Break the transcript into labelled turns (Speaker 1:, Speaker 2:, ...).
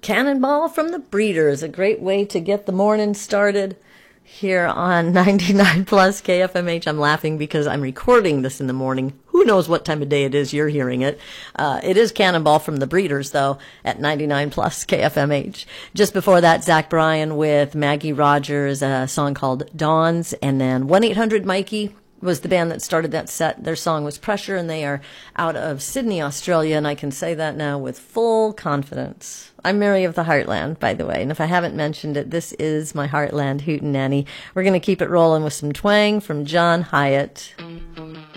Speaker 1: Cannonball from the Breeders, a great way to get the morning started here on 99 plus KFMH. I'm laughing because I'm recording this in the morning. Who knows what time of day it is you're hearing it. It is Cannonball from the Breeders, though, at 99 plus KFMH. Just before that, Zach Bryan with Maggie Rogers, a song called Dawns, and then 1-800-Mikey was the band that started that set. Their song was Pressure, and they are out of Sydney, Australia, and I can say that now with full confidence. I'm Mary of the Heartland, by the way, and if I haven't mentioned it, this is my Heartland Hootenanny. We're going to keep it rolling with some twang from John Hyatt.